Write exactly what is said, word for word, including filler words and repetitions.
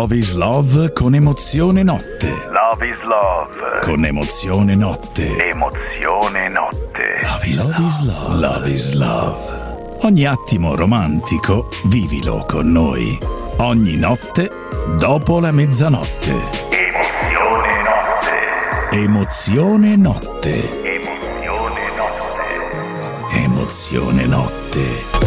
Love is Love con Emozione Notte. Love is Love con Emozione Notte. Emozione Notte. Love is Love. Love is Love. Love is Love. Ogni attimo romantico vivilo con noi. Ogni notte dopo la mezzanotte. Emozione Notte. Emozione Notte. Emozione Notte. Emozione Notte.